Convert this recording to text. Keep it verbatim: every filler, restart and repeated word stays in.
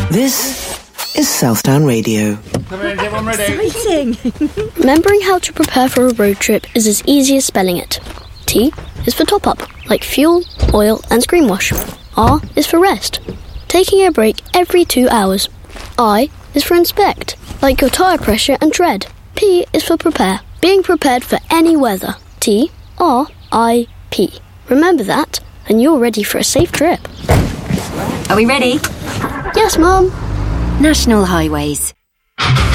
This is Southdown Radio. Everyone ready? Exciting! Remembering how to prepare for a road trip is as easy as spelling it. T is for top up, like fuel, oil and screen wash. R is for rest, taking a break every two hours. I is for inspect, like your tyre pressure and tread. P is for prepare, being prepared for any weather. T, R, I, P. Remember that, and you're ready for a safe trip. Are we ready? Yes, Mum. National Highways.